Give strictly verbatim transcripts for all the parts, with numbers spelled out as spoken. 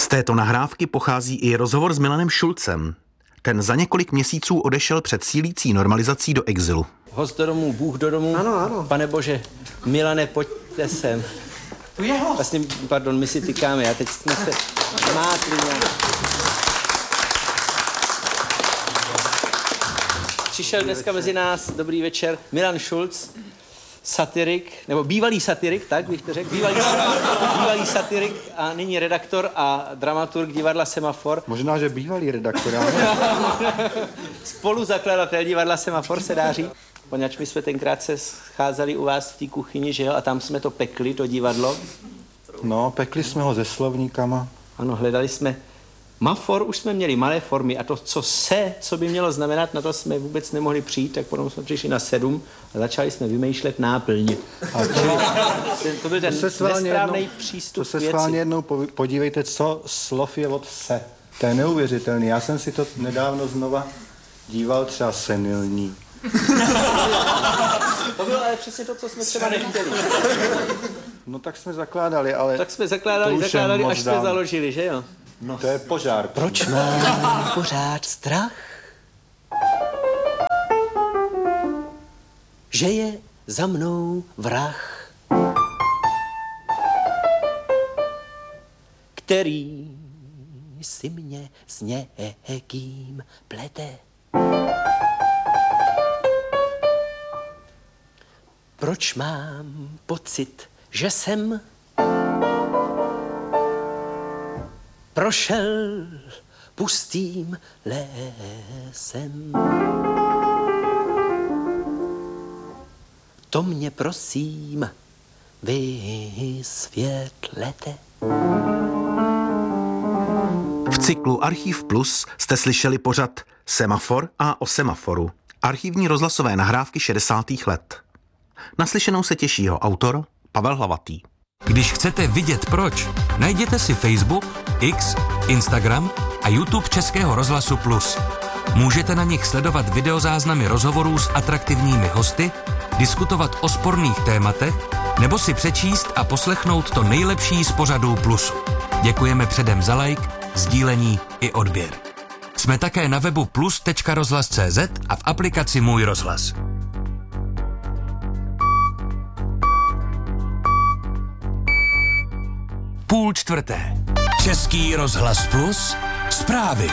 Z této nahrávky pochází i rozhovor s Milanem Šulcem. Ten za několik měsíců odešel před sílící normalizací do exilu. Host do domů, Bůh do domů. Ano, ano. Pane Bože, Milane, pojďte sem. Tu je host. Vlastně, pardon, my si tykáme, já teď jsme se mátli nějak. Přišel dneska mezi nás, dobrý večer, Milan Šulc, satirik, nebo bývalý satirik, tak bych to řekl, bývalý, bývalý satirik a nyní redaktor a dramaturg divadla Semafor. Možná, že bývalý redaktor. Spoluzakladatel divadla Semafor se dá říct. Poněvadž my jsme tenkrát se scházeli u vás v té kuchyni, že jo, a tam jsme to pekli, to divadlo. No, pekli jsme ho se slovníkama. Ano, hledali jsme mafor, už jsme měli malé formy a to, co se, co by mělo znamenat, na to jsme vůbec nemohli přijít, tak potom jsme přišli na sedm a začali jsme vymýšlet náplň. A ten, to byl ten nesprávný přístup To se schválně jednou podívejte, co slov je od se. To je neuvěřitelný. Já jsem si to nedávno znova díval, třeba senilní. To bylo ale přesně to, co jsme třeba nechtěli. No tak jsme zakládali, ale... Tak jsme zakládali, zakládali, až jsme založili, že jo? No to je požár. Proč mám pořád strach? Že je za mnou vrah, který si mě s někým plete. Proč mám pocit, že jsem prošel pustým lesem? To mě prosím vysvětlete. V cyklu Archív Plus jste slyšeli pořad Semafor a o semaforu. Archivní rozhlasové nahrávky šedesátých let. Naslyšenou se těší jeho autor Pavel Hlavatý. Když chcete vidět proč, najděte si Facebook, X, Instagram a YouTube Českého rozhlasu Plus. Můžete na nich sledovat videozáznamy rozhovorů s atraktivními hosty, diskutovat o sporných tématech nebo si přečíst a poslechnout to nejlepší z pořadů Plusu. Děkujeme předem za like, sdílení i odběr. Jsme také na webu plus tečka rozhlas tečka cé zet a v aplikaci Můj rozhlas. Půl čtvrté. Český rozhlas Plus. Zprávy.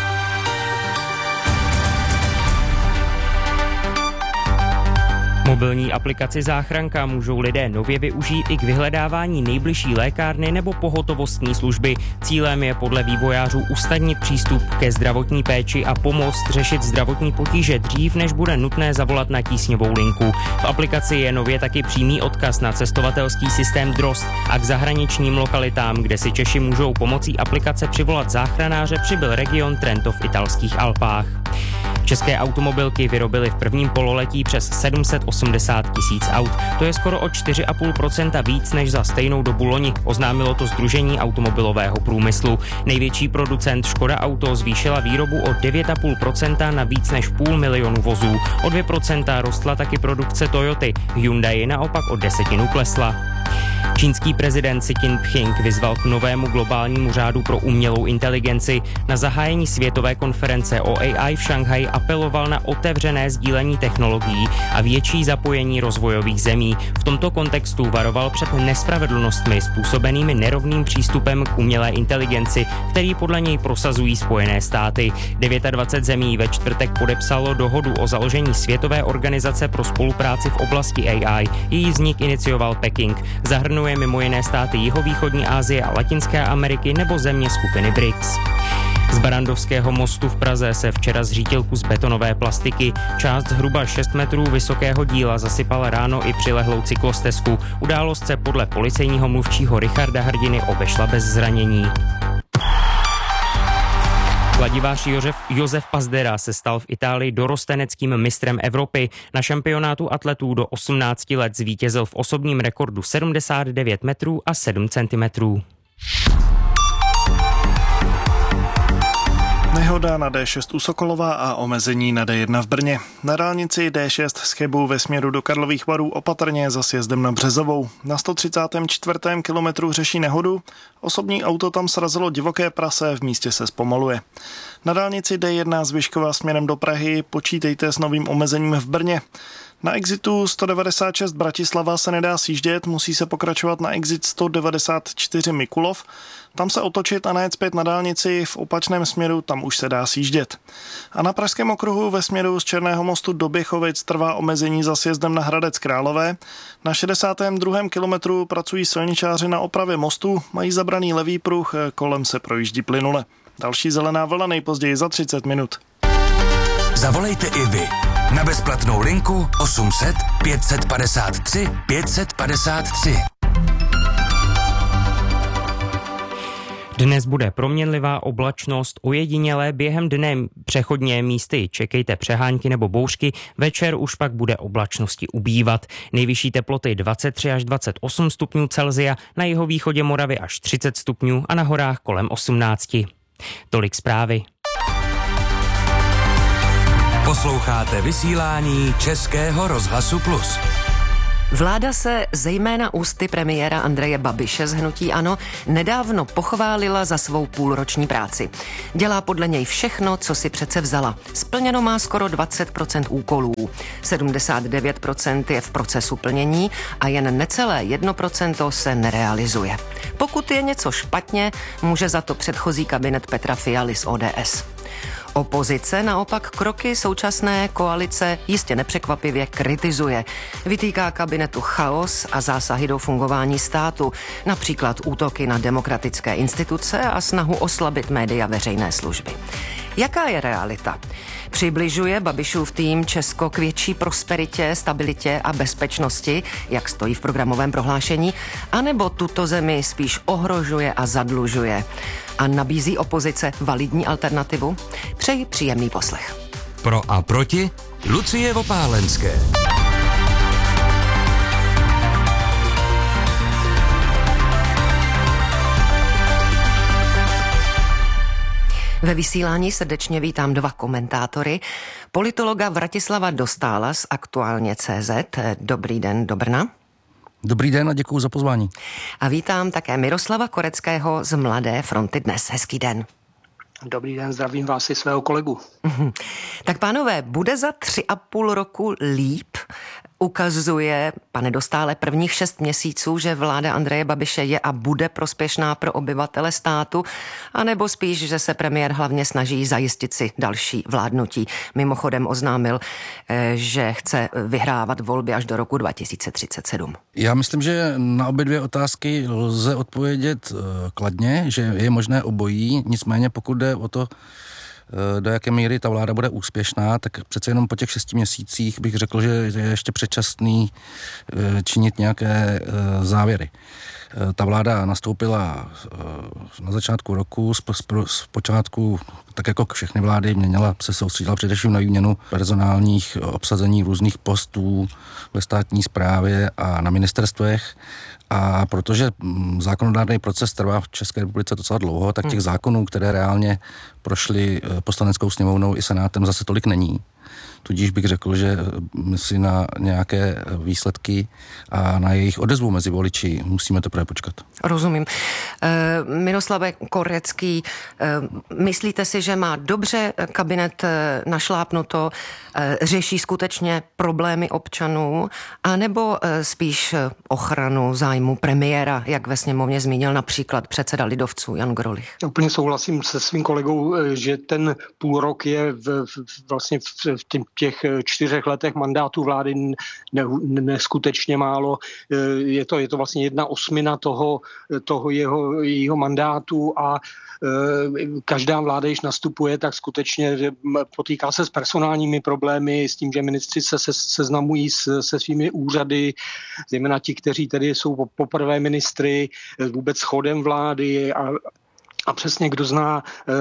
Mobilní aplikaci Záchranka můžou lidé nově využít i k vyhledávání nejbližší lékárny nebo pohotovostní služby. Cílem je podle vývojářů usnadnit přístup ke zdravotní péči a pomoct řešit zdravotní potíže dřív, než bude nutné zavolat na tísňovou linku. V aplikaci je nově taky přímý odkaz na cestovatelský systém Drozd a k zahraničním lokalitám, kde si Češi můžou pomocí aplikace přivolat záchranáře, přibyl region Trento v italských Alpách. České automobilky vyrobily v prvním pololetí přes sedm set osmdesát tisíc aut. To je skoro o čtyři a půl procenta víc než za stejnou dobu loni, oznámilo to Sdružení automobilového průmyslu. Největší producent Škoda Auto zvýšila výrobu o devět a půl procenta na víc než půl milionu vozů. O dvě procenta rostla taky produkce Toyoty, Hyundai naopak o desetinu klesla. Čínský prezident Xi Jinping vyzval k novému globálnímu řádu pro umělou inteligenci. Na zahájení světové konference o A I v Šanghaji apeloval na otevřené sdílení technologií a větší zapojení rozvojových zemí. V tomto kontextu varoval před nespravedlnostmi způsobenými nerovným přístupem k umělé inteligenci, který podle něj prosazují Spojené státy. dvacet devět zemí ve čtvrtek podepsalo dohodu o založení Světové organizace pro spolupráci v oblasti A I. Její vznik inicioval Peking. Zahrnuje mimo jiné státy jihovýchodní Asie a Latinské Ameriky nebo země skupiny B R I C S. Z Barandovského mostu v Praze se včera zřítil kus betonové plastiky. Část zhruba šest metrů vysokého díla zasypala ráno i přilehlou cyklostezku. Událost se podle policejního mluvčího Richarda Hrdiny obešla bez zranění. Kladivář Josef, Josef Pazdera se stal v Itálii dorosteneckým mistrem Evropy. Na šampionátu atletů do osmnácti let zvítězil v osobním rekordu sedmdesát devět metrů a sedm centimetrů. Nehoda na D šest u Sokolova a omezení na D jedna v Brně. Na dálnici D šest z Chebu ve směru do Karlových Varů opatrně za sjezdem na Březovou. Na sto třicátém čtvrtém kilometru řeší nehodu. Osobní auto tam srazilo divoké prase, v místě se zpomaluje. Na dálnici D jedna z Vyškova směrem do Prahy počítejte s novým omezením v Brně. Na exitu sto devadesát šest Bratislava se nedá sjíždět, musí se pokračovat na exit sto devadesát čtyři Mikulov. Tam se otočit a najet zpět na dálnici, v opačném směru tam už se dá sjíždět. A na Pražském okruhu ve směru z Černého mostu do Běchovic trvá omezení za sjezdem na Hradec Králové. Na šedesátém druhém kilometru pracují silničáři na opravě mostu, mají zabraný levý pruh, kolem se projíždí plynule. Další zelená vlna nejpozději za třicet minut. Zavolejte i vy na bezplatnou linku osm set pět set padesát tři pět set padesát tři. Dnes bude proměnlivá oblačnost, ojedinělé během dne přechodně místy čekejte přehánky nebo bouřky, večer už pak bude oblačnosti ubývat. Nejvyšší teploty dvacet tři až dvacet osm stupňů Celsia, na jihovýchodě Moravy až třicet stupňů a na horách kolem osmnáct. Tolik zprávy. Posloucháte vysílání Českého rozhlasu Plus. Vláda se zejména ústy premiéra Andreje Babiše z hnutí ANO nedávno pochválila za svou půlroční práci. Dělá podle něj všechno, co si přece vzala. Splněno má skoro dvacet procent úkolů. sedmdesát devět procent je v procesu plnění a jen necelé jedno procento se nerealizuje. Pokud je něco špatně, může za to předchozí kabinet Petra Fialy z O D S. Opozice naopak kroky současné koalice jistě nepřekvapivě kritizuje. Vytýká kabinetu chaos a zásahy do fungování státu, například útoky na demokratické instituce a snahu oslabit média veřejné služby. Jaká je realita? Přibližuje Babišův tým Česko k větší prosperitě, stabilitě a bezpečnosti, jak stojí v programovém prohlášení, anebo tuto zemi spíš ohrožuje a zadlužuje? A nabízí opozice validní alternativu? Přeji příjemný poslech. Pro a proti Lucie Vopálenské. Ve vysílání srdečně vítám dva komentátory. Politologa Vratislava Dostála z Aktuálně tečka cé zet. Dobrý den do Brna. Dobrý den a děkuji za pozvání. A vítám také Miroslava Koreckého z Mladé fronty Dnes. Hezký den. Dobrý den, zdravím vás i svého kolegu. Tak pánové, bude za tři a půl roku líp? Ukazuje, pane Dostále, prvních šest měsíců, že vláda Andreje Babiše je a bude prospěšná pro obyvatele státu, anebo spíš, že se premiér hlavně snaží zajistit si další vládnutí. Mimochodem oznámil, že chce vyhrávat volby až do roku dva tisíce třicet sedm. Já myslím, že na obě dvě otázky lze odpovědět kladně, že je možné obojí, nicméně pokud jde o to, do jaké míry ta vláda bude úspěšná, tak přece jenom po těch šesti měsících bych řekl, že je ještě předčasný činit nějaké závěry. Ta vláda nastoupila na začátku roku, z počátku, tak jako všechny vlády, měnila, se soustředila především na výměnu personálních obsazení různých postů ve státní správě a na ministerstvech. A protože zákonodárný proces trvá v České republice docela dlouho, tak těch zákonů, které reálně prošly poslaneckou sněmovnou i senátem, zase tolik není. Tudíž bych řekl, že si na nějaké výsledky a na jejich odezvu mezi voliči musíme teprve počkat. Rozumím. E, Miroslave Korecký, e, myslíte si, že má dobře kabinet našlápnuto, e, řeší skutečně problémy občanů, anebo e, spíš ochranu zájmu premiéra, jak ve sněmovně zmínil například předseda lidovců Jan Grolich? Úplně souhlasím se svým kolegou, že ten půl rok je v, v, vlastně v, v těch čtyřech letech mandátu vlády ne, neskutečně málo. Je to, je to vlastně jedna osmina toho, toho jeho, jeho mandátu a každá vláda, když nastupuje, tak skutečně potýká se s personálními problémy, s tím, že ministři se, se seznamují se, se svými úřady, zejména ti, kteří tedy jsou poprvé ministry, vůbec chodem vlády a A přesně, kdo zná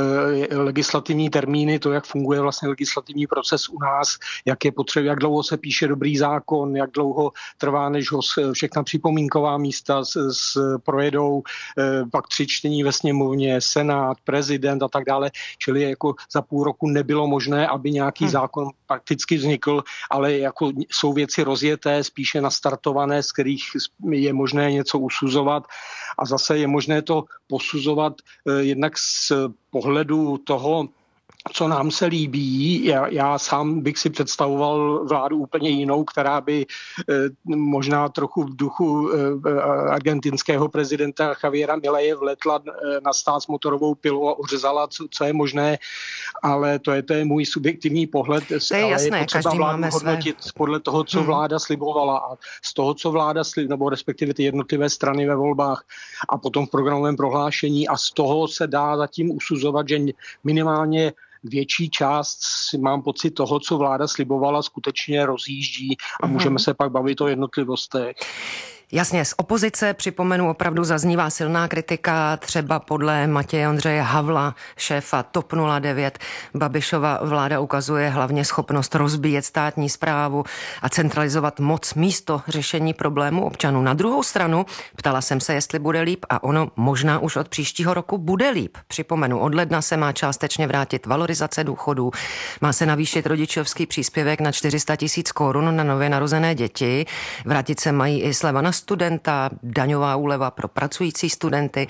e, legislativní termíny, to, jak funguje vlastně legislativní proces u nás, jak je potřeba, jak dlouho se píše dobrý zákon, jak dlouho trvá, než ho všechna připomínková místa s, s projedou, e, pak tři čtení ve sněmovně, senát, prezident a tak dále. Čili jako za půl roku nebylo možné, aby nějaký hmm. zákon prakticky vznikl, ale jako jsou věci rozjeté, spíše nastartované, z kterých je možné něco usuzovat a zase je možné to posuzovat eh, jednak z pohledu toho, co nám se líbí. Já, já sám bych si představoval vládu úplně jinou, která by eh, možná trochu v duchu eh, argentinského prezidenta Javiera Mileje vletla eh, na stát s motorovou pilou a ořezala, co, co je možné, ale to je, to je můj subjektivní pohled. To je ale jasné, je potřeba vládu hodnotit své... podle toho, co hmm. vláda slibovala a z toho, co vláda slib, nebo respektive ty jednotlivé strany ve volbách a potom v programovém prohlášení a z toho se dá zatím usuzovat, že minimálně větší část, mám pocit, toho, co vláda slibovala, skutečně rozjíždí a můžeme se pak bavit o jednotlivostech. Jasně, z opozice, připomenu, opravdu zaznívá silná kritika, třeba podle Matěje Ondřeje Havla, šéfa T O P nula devět. Babišova vláda ukazuje hlavně schopnost rozbíjet státní správu a centralizovat moc místo řešení problémů občanů. Na druhou stranu, ptala jsem se, jestli bude líp a ono možná už od příštího roku bude líp. Připomenu, od ledna se má částečně vrátit valorizace důchodů, má se navýšit rodičovský příspěvek na čtyři sta tisíc korun na nově narozené děti, vrátit se mají i sleva na studenta, daňová úleva pro pracující studenty.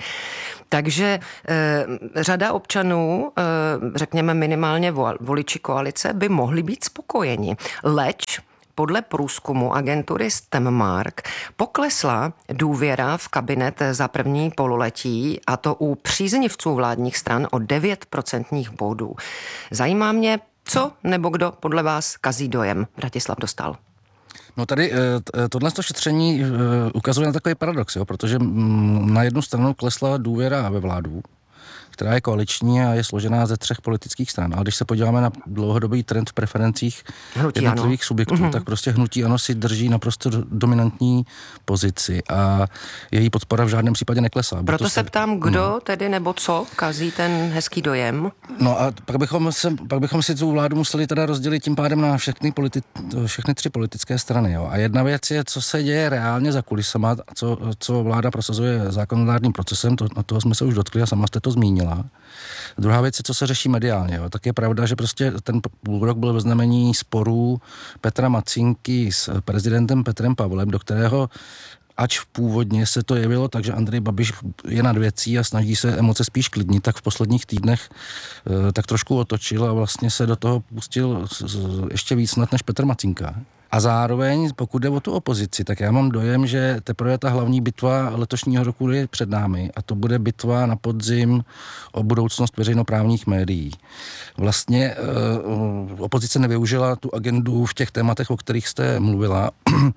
Takže e, řada občanů, e, řekněme minimálně voliči koalice, by mohli být spokojeni. Leč podle průzkumu agentury Stemmark poklesla důvěra v kabinet za první pololetí, a to u příznivců vládních stran o devět procentních bodů. Zajímá mě, co nebo kdo podle vás kazí dojem. Bratislav Dostál. No tady tohle šetření ukazuje na takový paradox, jo, protože na jednu stranu klesla důvěra ve vládu, která je koaliční a je složená ze třech politických stran. Ale když se podíváme na dlouhodobý trend v preferencích hnutí jednotlivých ano. subjektů, mm-hmm. tak prostě hnutí ANO si drží naprosto dominantní pozici a její podpora v žádném případě neklesá. Proto se, se ptám, kdo no. tedy nebo co kazí ten hezký dojem? No a pak bychom, se, pak bychom si tu vládu museli teda rozdělit tím pádem na všechny, politi- všechny tři politické strany. Jo. A jedna věc je, co se děje reálně za kulisama, co, co vláda prosazuje zákonodárným procesem, to, na toho jsme se už dotkli a sama jste to zmínila. Druhá věc je, co se řeší mediálně. Jo. Tak je pravda, že prostě ten půlrok byl ve znamení sporů Petra Macinky s prezidentem Petrem Pavlem, do kterého ač původně se to jevilo tak, že Andrej Babiš je nad věcí a snaží se emoce spíš klidnit, tak v posledních týdnech e, tak trošku otočil a vlastně se do toho pustil z, z, ještě víc snad než Petr Macinka. A zároveň, pokud jde o tu opozici, tak já mám dojem, že teprve ta hlavní bitva letošního roku je před námi a to bude bitva na podzim o budoucnost veřejnoprávních médií. Vlastně eh, opozice nevyužila tu agendu v těch tématech, o kterých jste mluvila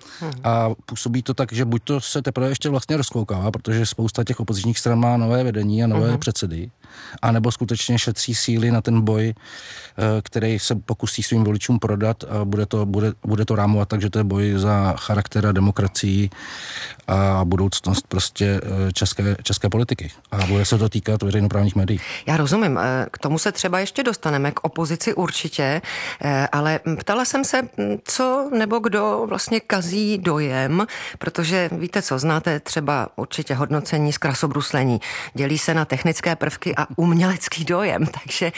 a působí to tak, že buď to se teprve ještě vlastně rozkoukává, protože spousta těch opozičních stran má nové vedení a nové uh-huh. předsedy, anebo skutečně šetří síly na ten boj, který se pokusí svým voličům prodat a bude to, bude, bude to rámovat tak, že to je boj za charakter a demokracii a budoucnost prostě české, české politiky. A bude se to týkat veřejnoprávních médií. Já rozumím. K tomu se třeba ještě dostaneme, k opozici určitě, ale ptala jsem se, co nebo kdo vlastně kazí dojem, protože víte co, znáte třeba určitě hodnocení z krasobruslení. Dělí se na technické prvky a umělecký dojem, takže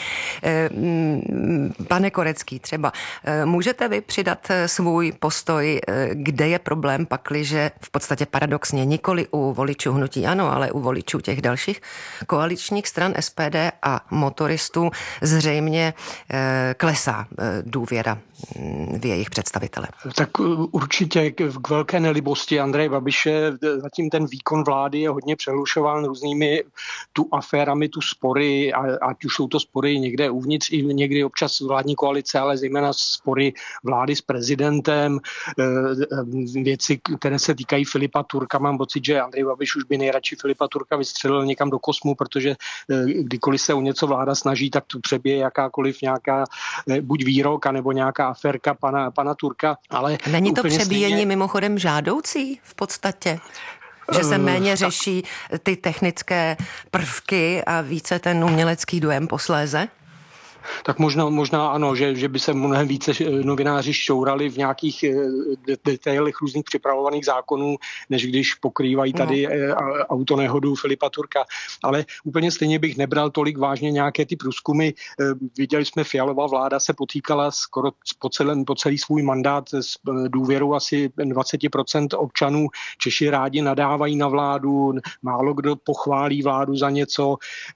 pane Korecký, třeba můžete vy přidat svůj postoj, kde je problém, pakliže v podstatě paradoxně nikoli u voličů hnutí ANO, ale u voličů těch dalších koaličních stran S P D a motoristů zřejmě klesá důvěra v jejich představitele. Tak určitě k velké nelibosti Andreje Babiše zatím ten výkon vlády je hodně přehlušován různými tu aférami, tu spory, ať už jsou to spory někde uvnitř i někdy občas vládní koalice, ale zejména spory vlády s prezidentem, věci, které se týkají Filipa Turka. Mám pocit, že Andrej Babiš už by nejradši Filipa Turka vystřelil někam do kosmu, protože kdykoliv se o něco vláda snaží, tak tu přebije jakákoliv nějaká buď výrok, nebo nějaká aférka pana, pana Turka. Ale není to přebíjení stejně... mimochodem žádoucí v podstatě? Že se méně řeší ty technické prvky a více ten umělecký dojem posléze? Tak možná, možná ano, že, že by se mnohem více novináři šťourali v nějakých detailech různých připravovaných zákonů, než když pokrývají tady no. autonehodu Filipa Turka. Ale úplně stejně bych nebral tolik vážně nějaké ty průzkumy. Viděli jsme, Fialová vláda se potýkala skoro po, celém, po celý svůj mandát s důvěrou asi dvacet procent občanů. Češi rádi nadávají na vládu, málo kdo pochválí vládu za něco.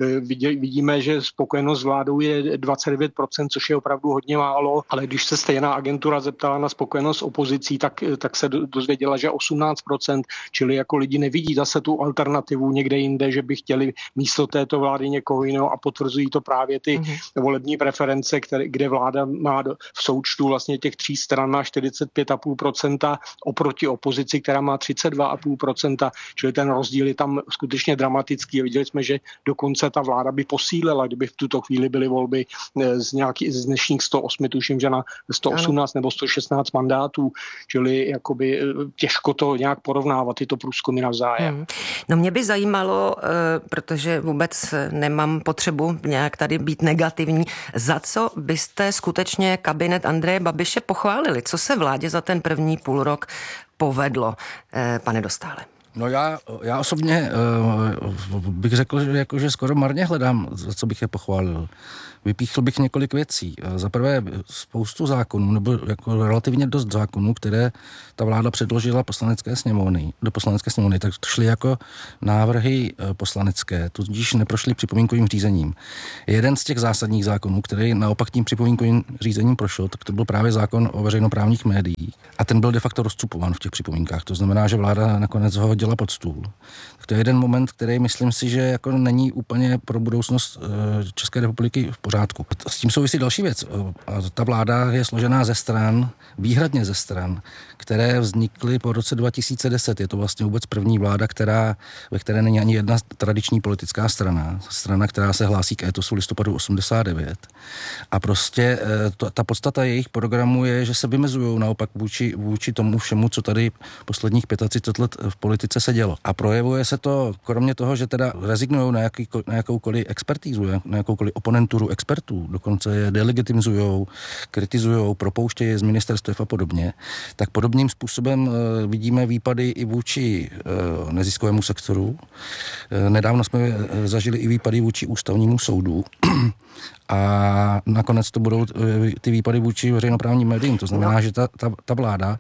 Vidíme, že spokojenost s vládou je dvacet devět procent, což je opravdu hodně málo, ale když se stejná agentura zeptala na spokojenost s opozicí, tak, tak se dozvěděla, že osmnáct procent, čili jako lidi nevidí zase tu alternativu někde jinde, že by chtěli místo této vlády někoho jiného a potvrzují to právě ty mm-hmm. volební preference, které, kde vláda má v součtu vlastně těch tří stran má čtyřicet pět celá pět procenta oproti opozici, která má třicet dva celá pět procenta, čili ten rozdíl je tam skutečně dramatický. Viděli jsme, že dokonce ta vláda by posílila, kdyby v tuto chvíli byly volby z, nějaký, z dnešních sto osm, tuším, že na sto osmnáct ano. nebo sto šestnáct mandátů, čili jakoby těžko to nějak porovnávat, tyto průzkumy navzájem. Hmm. No mě by zajímalo, protože vůbec nemám potřebu nějak tady být negativní, za co byste skutečně kabinet Andreje Babiše pochválili? Co se vládě za ten první půlrok povedlo, pane Dostále? No já, já osobně uh, bych řekl, že, jako, že skoro marně hledám, za co bych je pochválil. Vypíchl bych několik věcí. Za prvé spoustu zákonů, nebo jako relativně dost zákonů, které ta vláda předložila poslanecké sněmovny, do poslanecké sněmovny, tak to šly jako návrhy poslanecké, tudíž neprošly připomínkovým řízením. Jeden z těch zásadních zákonů, který naopak tím připomínkovým řízením prošel, tak to byl právě zákon o veřejnoprávních médiích. A ten byl de facto rozcupován v těch připomínkách. To znamená, že vláda nakonec ho hodila pod stůl. Tak to je jeden moment, který myslím si, že jako není úplně pro budoucnost České republiky v pořádku. S tím souvisí další věc. Ta vláda je složená ze stran, výhradně ze stran, které vznikly po roce dva tisíce deset. Je to vlastně vůbec první vláda, která, ve které není ani jedna tradiční politická strana. Strana, která se hlásí k étosu listopadu osmdesát devět. A prostě to, ta podstata jejich programu je, že se vymezují naopak vůči, vůči tomu všemu, co tady posledních třicet pět let v politice se dělo. A projevuje se to, kromě toho, že teda rezignují na, jaký, na jakoukoliv expertízu, na jakoukoliv oponenturu expertů, dokonce je delegitimizujou, kritizujou, propouštějí z ministerstev a podobně, tak podobným způsobem e, vidíme výpady i vůči e, neziskovému sektoru. E, nedávno jsme e, zažili i výpady vůči ústavnímu soudu. A nakonec to budou ty výpady vůči veřejnoprávním médiím. To znamená, že ta, ta, ta vláda,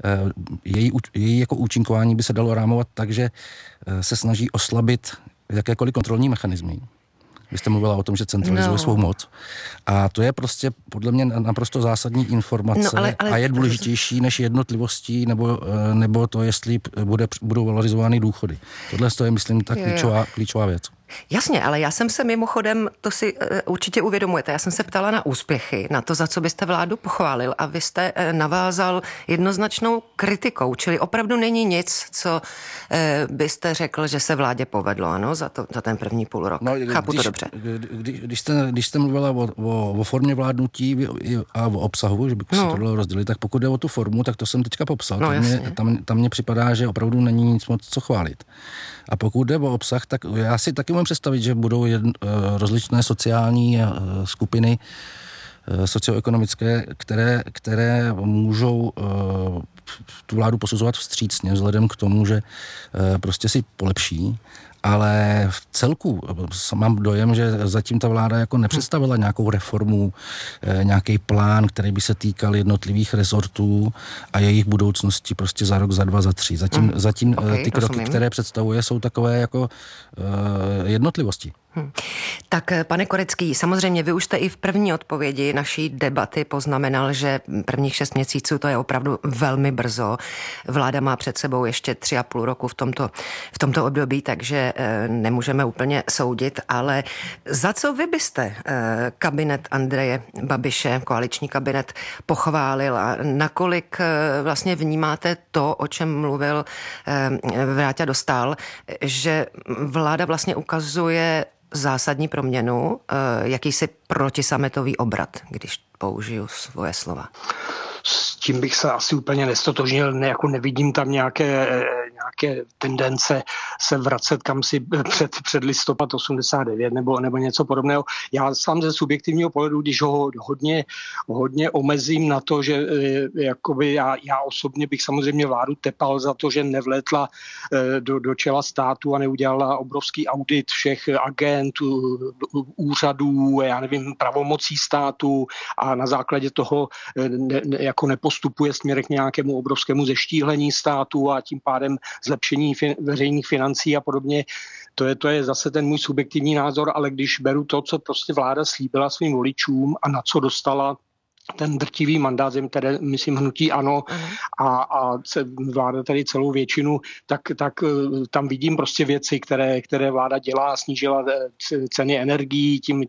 její, její jako účinkování by se dalo rámovat tak, že se snaží oslabit jakékoliv kontrolní mechanismy. Vy jste mluvila o tom, že centralizuje no. svou moc. A to je prostě podle mě naprosto zásadní informace no, ale, ale... a je důležitější než jednotlivostí nebo, nebo to, jestli bude, budou valorizovány důchody. Tohle je, myslím, ta klíčová, klíčová věc. Jasně, ale já jsem se mimochodem, to si uh, určitě uvědomujete, já jsem se ptala na úspěchy, na to, za co byste vládu pochválil a vy jste uh, navázal jednoznačnou kritikou, čili opravdu není nic, co uh, byste řekl, že se vládě povedlo, ano, za, to, za ten první půl rok. No, Chápu když, to dobře. Když, když, jste, když jste mluvila o, o, o formě vládnutí a o obsahu, že by no. se to dalo rozdělit, tak pokud jde o tu formu, tak to jsem teďka popsal. No, tam, mě, tam, tam mě připadá, že opravdu není nic moc co chválit. A pokud jde o obsah, tak já si taky můžu představit, že budou jedn, rozličné sociální skupiny socioekonomické, které, které můžou tu vládu posuzovat vstřícně vzhledem k tomu, že prostě si polepší. Ale v celku mám dojem, že zatím ta vláda jako nepředstavila nějakou reformu, nějaký plán, který by se týkal jednotlivých rezortů a jejich budoucnosti prostě za rok, za dva, za tři. Zatím, mm. zatím okay, ty kroky, rozumím. Které představuje, jsou takové jako uh, jednotlivosti. Hmm. Tak, pane Korecký, samozřejmě vy už jste i v první odpovědi naší debaty poznamenal, že prvních šest měsíců to je opravdu velmi brzo. Vláda má před sebou ještě tři a půl roku v tomto, v tomto období, takže e, nemůžeme úplně soudit, ale za co vy byste e, kabinet Andreje Babiše, koaliční kabinet, pochválil a nakolik e, vlastně vnímáte to, o čem mluvil e, Vráťa Dostál, že vláda vlastně ukazuje zásadní proměnu, jakýsi protisametový obrat, když použiju svoje slova. S tím bych se asi úplně nestotožnil, ne, jako nevidím tam nějaké, nějaké tendence se vracet kam si před, před listopad osmdesát devět nebo, nebo něco podobného. Já sám ze subjektivního pohledu, když ho hodně, hodně omezím na to, že jakoby já, já osobně bych samozřejmě vládu tepal za to, že nevlétla do, do čela státu a neudělala obrovský audit všech agent, úřadů, já nevím, pravomocí státu a na základě toho ne, ne, jako nepostupuje směrem k nějakému obrovskému zeštíhlení státu a tím pádem zlepšení fin, veřejných financí a podobně. To je, to je zase ten můj subjektivní názor, ale když beru to, co prostě vláda slíbila svým voličům a na co dostala ten drtivý mandát, tedy myslím hnutí ANO a, a vláda tady celou většinu, tak, tak tam vidím prostě věci, které, které vláda dělá, snížila ceny energií tím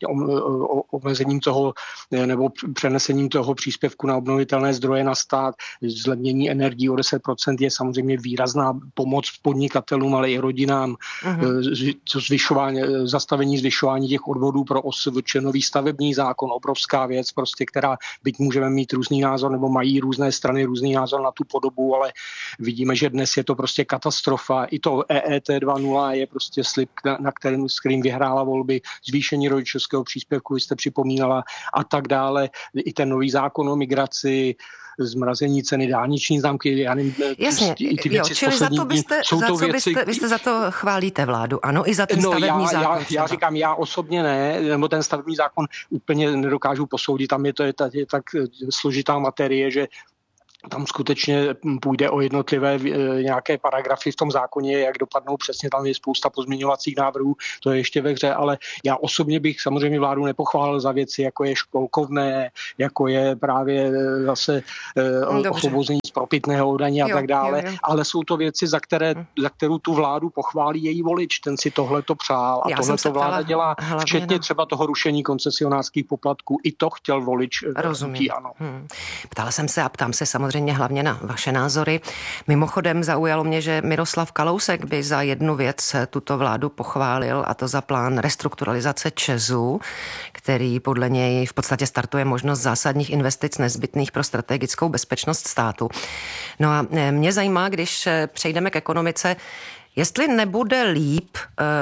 omezením toho nebo přenesením toho příspěvku na obnovitelné zdroje na stát. Zlevnění energií o deset procent je samozřejmě výrazná pomoc podnikatelům, ale i rodinám. Uh-huh. Zvyšování, zastavení zvyšování těch odvodů pro O S V Č, nový stavební zákon, obrovská věc, prostě, která byť můžeme mít různý názor, nebo mají různé strany různý názor na tu podobu, ale vidíme, že dnes je to prostě katastrofa. I to E E T dva tečka nula je prostě slib, na kterým, s kterým vyhrála volby, zvýšení rodičovského příspěvku, vy jste připomínala, a tak dále. I ten nový zákon o migraci, zmrazení ceny dálniční známky, já nevím, jasně, ty, ty věci jo, čili za to byste, jsou za to co věci, byste, byste za to chválíte vládu, ano, i za ten no, stavební já, zákon. Já, já říkám, já osobně ne, nebo ten stavební zákon úplně nedokážu posoudit, tam je to je, je tak složitá materie, že tam skutečně půjde o jednotlivé nějaké paragrafy v tom zákoně, jak dopadnou přesně, tam je spousta pozměňovacích návrhů, to je ještě ve hře, ale já osobně bych samozřejmě vládu nepochválil za věci, jako je školkovné, jako je právě zase osvobození z propitného daně a jo, tak dále, jo, jo. Ale jsou to věci, za, které, za kterou tu vládu pochválí její volič, ten si tohle to přál a tohle to vláda dělá, včetně na... třeba toho rušení koncesionářských poplatků, i to chtěl volič. Rozumím. Ano. Hmm. Ptala jsem se a ptám se samozřejmě Samozřejmě hlavně na vaše názory. Mimochodem zaujalo mě, že Miroslav Kalousek by za jednu věc tuto vládu pochválil, a to za plán restrukturalizace ČEZu, který podle něj v podstatě startuje možnost zásadních investic nezbytných pro strategickou bezpečnost státu. No a mě zajímá, když přejdeme k ekonomice, jestli nebude líp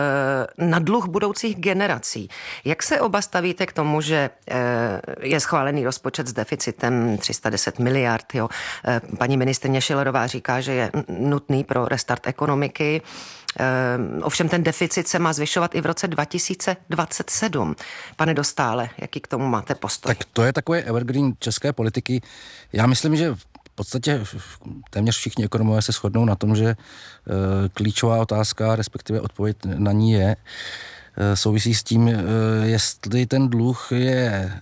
e, na dluh budoucích generací. Jak se oba stavíte k tomu, že e, je schválený rozpočet s deficitem tři sta deset miliard? Jo? E, paní ministryně Schillerová říká, že je nutný pro restart ekonomiky. E, ovšem ten deficit se má zvyšovat i v roce dva tisíce dvacet sedm. Pane Dostále, jaký k tomu máte postoj? Tak to je takové evergreen české politiky. Já myslím, že v podstatě téměř všichni ekonomové se shodnou na tom, že e, klíčová otázka, respektive odpověď na ní je, e, souvisí s tím, e, jestli ten dluh je e,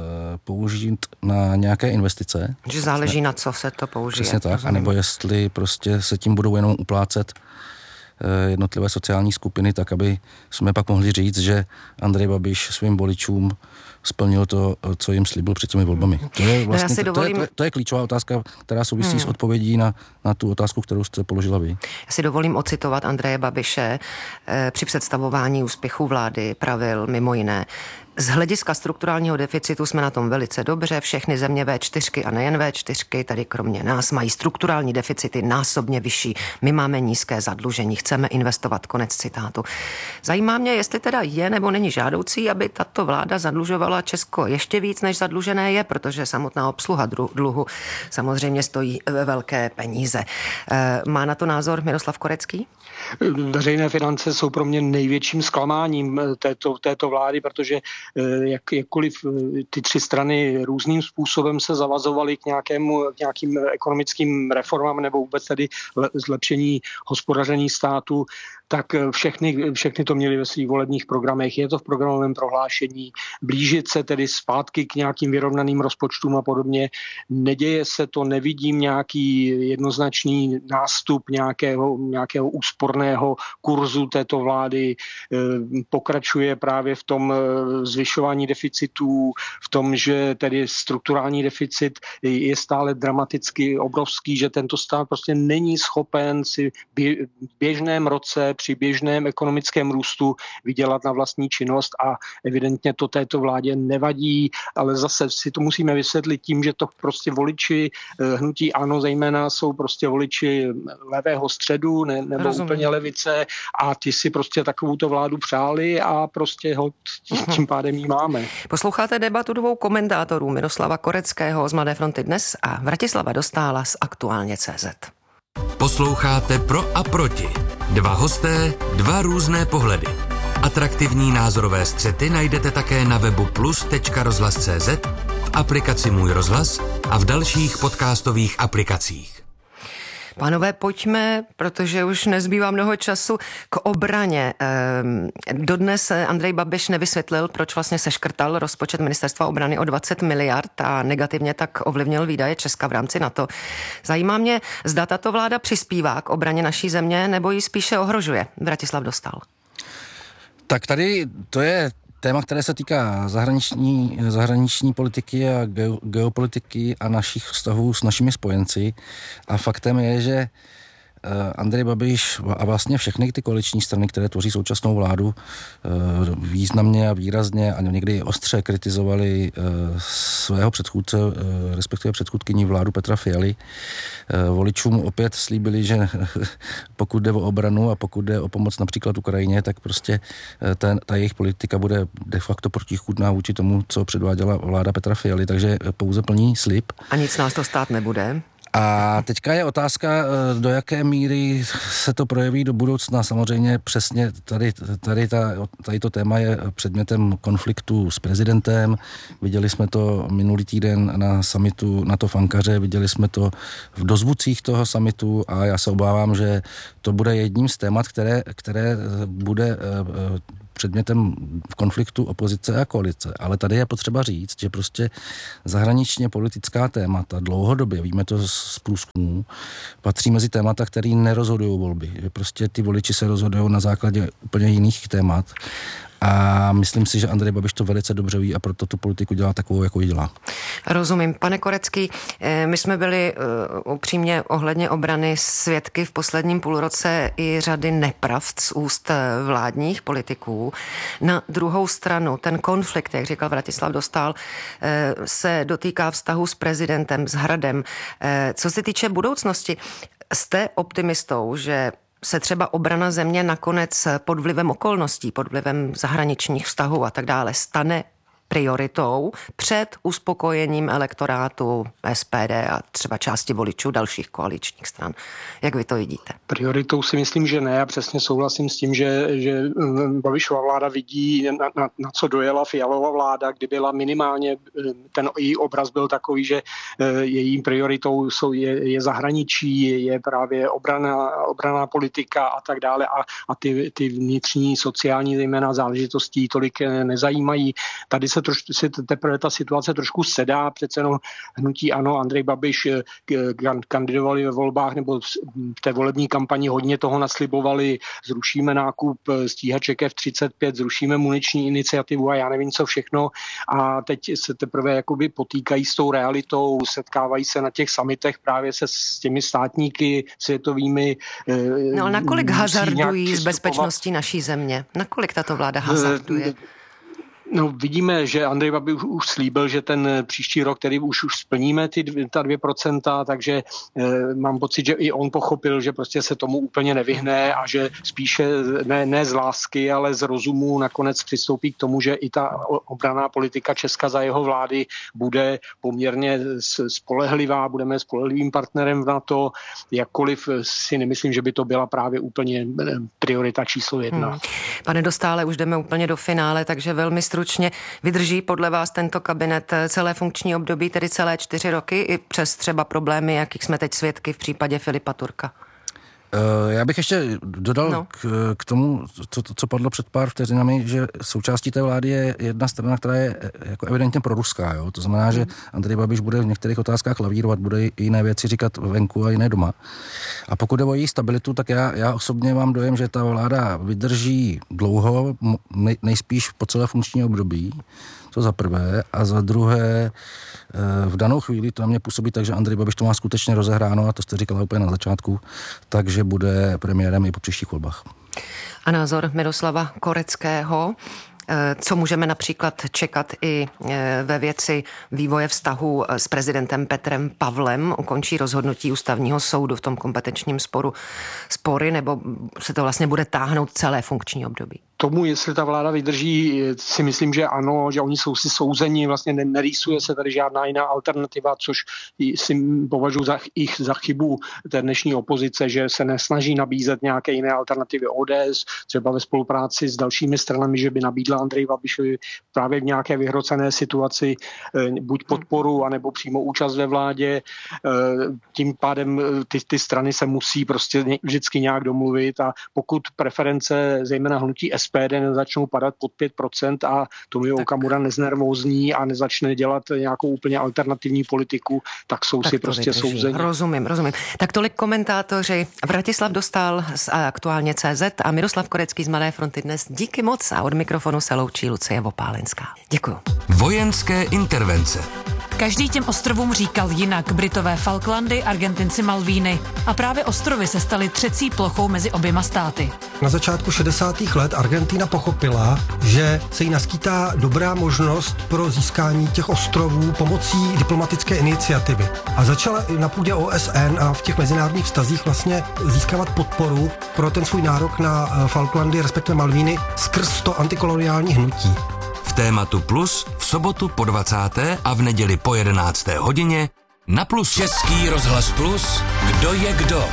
použít na nějaké investice. Že záleží ne, na co se to použije. Přesně tak, anebo jestli prostě se tím budou jenom uplácet e, jednotlivé sociální skupiny, tak aby jsme pak mohli říct, že Andrej Babiš svým voličům splnil to, co jim slíbil před těmi volbami. To je, vlastně, to, dovolím... to, je, to je klíčová otázka, která souvisí hmm. s odpovědí na, na tu otázku, kterou jste položila vy. Já si dovolím ocitovat Andreje Babiše. E, při představování úspěchu vlády pravil mimo jiné: z hlediska strukturálního deficitu jsme na tom velice dobře. Všechny země vé čtyřky a nejen vé čtyřky, tady kromě nás, mají strukturální deficity násobně vyšší. My máme nízké zadlužení, chceme investovat. Konec citátu. Zajímá mě, jestli teda je nebo není žádoucí, aby tato vláda zadlužovala Česko ještě víc, než zadlužené je, protože samotná obsluha dluhu samozřejmě stojí velké peníze. Má na to názor Miroslav Korecký? Veřejné finance jsou pro mě největším zklamáním této, této vlády, protože jak, jakkoliv ty tři strany různým způsobem se zavazovaly k, nějakému, k nějakým ekonomickým reformám nebo vůbec tedy zlepšení hospodaření státu, tak všechny, všechny to měli ve svých volebních programech. Je to v programovém prohlášení. Blížit se tedy zpátky k nějakým vyrovnaným rozpočtům a podobně. Neděje se to, nevidím nějaký jednoznačný nástup nějakého, nějakého úsporného kurzu této vlády. Pokračuje právě v tom zvyšování deficitů, v tom, že tedy strukturální deficit je stále dramaticky obrovský, že tento stát prostě není schopen si v běžném roce při běžném ekonomickém růstu vydělat na vlastní činnost a evidentně to této vládě nevadí, ale zase si to musíme vysvětlit tím, že to prostě voliči hnutí ANO zejména jsou prostě voliči levého středu ne, nebo Rozumím. úplně levice a ty si prostě takovouto vládu přáli a prostě ho tím pádem jí máme. Posloucháte debatu dvou komentátorů Miroslava Koreckého z Mladé fronty Dnes a Vratislava Dostála z Aktuálně tečka cé zet. Posloucháte Pro a proti. Dva hosté, dva různé pohledy. Atraktivní názorové střety najdete také na webu plus tečka rozhlas tečka cé zet, v aplikaci Můj rozhlas a v dalších podcastových aplikacích. Pánové, pojďme, protože už nezbývá mnoho času, k obraně. Dodnes Andrej Babiš nevysvětlil, proč vlastně seškrtal rozpočet ministerstva obrany o dvacet miliard a negativně tak ovlivnil výdaje Česka v rámci NATO. Zajímá mě, zda tato vláda přispívá k obraně naší země, nebo ji spíše ohrožuje. Vratislav Dostál. Tak tady to je téma, které se týká zahraniční, zahraniční politiky a geopolitiky a našich vztahů s našimi spojenci. A faktem je, že Andrej Babiš a vlastně všechny ty koaliční strany, které tvoří současnou vládu, významně a výrazně a někdy ostře kritizovali svého předchůdce, respektive předchůdkyní vládu Petra Fialy. Voličům opět slíbili, že pokud jde o obranu a pokud jde o pomoc například Ukrajině, tak prostě ta, ta jejich politika bude de facto protichůdná vůči tomu, co předváděla vláda Petra Fialy, takže pouze plní slib. A nic nás to stát nebude. A teďka je otázka, do jaké míry se to projeví do budoucna. Samozřejmě přesně tady, tady, ta, tady to téma je předmětem konfliktu s prezidentem. Viděli jsme to minulý týden na summitu NATO v Ankaře, viděli jsme to v dozvucích toho summitu a já se obávám, že to bude jedním z témat, které, které bude předmětem v konfliktu opozice a koalice. Ale tady je potřeba říct, že prostě zahraničně politická témata dlouhodobě, víme to z průzkumů, patří mezi témata, které nerozhodují volby. Že prostě ty voliči se rozhodují na základě úplně jiných témat. A myslím si, že Andrej Babiš to velice dobře ví a proto tu politiku dělá takovou, jako ji dělá. Rozumím. Pane Korecký, my jsme byli uh, upřímně ohledně obrany svědky v posledním půlroce i řady nepravd z úst vládních politiků. Na druhou stranu ten konflikt, jak říkal Vratislav Dostál, uh, se dotýká vztahu s prezidentem, s Hradem. Uh, co se týče budoucnosti, jste optimistou, že se třeba obrana země nakonec pod vlivem okolností, pod vlivem zahraničních vztahů a tak dále stane prioritou před uspokojením elektorátu S P D a třeba části voličů dalších koaličních stran. Jak vy to vidíte? Prioritou si myslím, že ne. Já přesně souhlasím s tím, že, že Babišova vláda vidí, na, na, na co dojela Fialova vláda, kdy byla minimálně, ten její obraz byl takový, že jejím prioritou jsou, je, je zahraničí, je právě obrana, obraná politika a tak dále a, a ty, ty vnitřní sociální zejména záležitosti tolik nezajímají. Tady se troš, se teprve ta situace trošku sedá, přece jenom hnutí ANO, Andrej Babiš kandidovali ve volbách nebo v té volební kampani hodně toho naslibovali, zrušíme nákup stíhaček F třicet pět, zrušíme muniční iniciativu a já nevím co všechno a teď se teprve jakoby potýkají s tou realitou, setkávají se na těch summitech právě se s těmi státníky světovými. No ale nakolik hazardují s bezpečností naší země? Nakolik tato vláda hazarduje? No, vidíme, že Andrej Babiš už slíbil, že ten příští rok, který už, už splníme ty, ta dvě procenta, takže e, mám pocit, že i on pochopil, že prostě se tomu úplně nevyhne a že spíše ne, ne z lásky, ale z rozumu nakonec přistoupí k tomu, že i ta obranná politika Česka za jeho vlády bude poměrně spolehlivá, budeme spolehlivým partnerem v NATO, jakkoliv si nemyslím, že by to byla právě úplně priorita číslo jedna. Hmm. Pane Dostále, už jdeme úplně do finále, takže velmi stručně vydrží podle vás tento kabinet celé funkční období, tedy celé čtyři roky, i přes třeba problémy, jakých jsme teď svědky v případě Filipa Turka? Já bych ještě dodal no. k, k tomu, co, co padlo před pár vteřinami, že součástí té vlády je jedna strana, která je jako evidentně proruská. Jo? To znamená, mm. že Andrej Babiš bude v některých otázkách lavírovat, bude i jiné věci říkat venku a jiné doma. A pokud jde o její stabilitu, tak já, já osobně mám dojem, že ta vláda vydrží dlouho, nej, nejspíš po celé funkční období. To za prvé. A za druhé, v danou chvíli to na mě působí tak, že Andrej Babiš to má skutečně rozehráno, a to jste říkala úplně na začátku, takže že bude premiérem i po příštích volbách. A názor Miroslava Koreckého, co můžeme například čekat i ve věci vývoje vztahu s prezidentem Petrem Pavlem? Ukončí rozhodnutí ústavního soudu v tom kompetenčním sporu spory, nebo se to vlastně bude táhnout celé funkční období? Tomu, jestli ta vláda vydrží, si myslím, že ano, že oni jsou si souzeni, vlastně nerýsuje se tady žádná jiná alternativa, což si považuji za, ich za chybu té dnešní opozice, že se nesnaží nabízet nějaké jiné alternativy. O D S třeba ve spolupráci s dalšími stranami, že by nabídla Andreji Babišovi právě v nějaké vyhrocené situaci buď podporu, anebo přímo účast ve vládě. Tím pádem ty, ty strany se musí prostě vždycky nějak domluvit a pokud preference, zejména hnutí S P D, nezačnou padat pod pět procent a Tomio Okamura neznervózní a nezačne dělat nějakou úplně alternativní politiku, tak jsou tak si prostě souzeni. Rozumím, rozumím. Tak tolik komentátoři. Vratislav Dostál z Aktuálně C Z a Miroslav Korecký z Mladé fronty dnes. Díky moc a od mikrofonu se loučí Lucie Vopálenská. Děkuju. Vojenské intervence. Každý těm ostrovům říkal jinak. Britové Falklandy, Argentinci Malvíny. A právě ostrovy se staly třecí plochou mezi oběma státy. Na začátku šedesátých let Argentina pochopila, že se jí naskýtá dobrá možnost pro získání těch ostrovů pomocí diplomatické iniciativy. A začala i na půdě O S N a v těch mezinárodních vztazích vlastně získávat podporu pro ten svůj nárok na Falklandy, respektive Malvíny, skrz to antikoloniální hnutí. V Tématu Plus v sobotu po dvacáté a v neděli po jedenácté hodině na Plus. Český rozhlas Plus. Kdo je kdo?